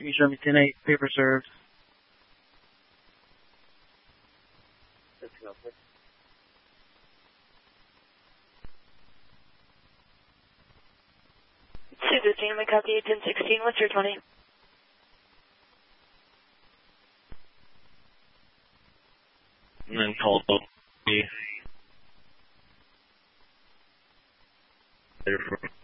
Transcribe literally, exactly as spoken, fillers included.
You show me ten eight, paper served. two fifteen, we copy ten sixteen, what's your twenty? And then call me.